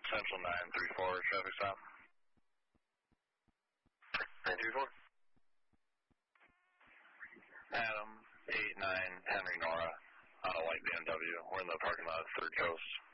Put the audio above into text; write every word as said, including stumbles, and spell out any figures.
Central nine three four, traffic stop. nine three four. Adam, eight nine Henry Nora, on a white B M W. We're in the parking lot of Third Coast.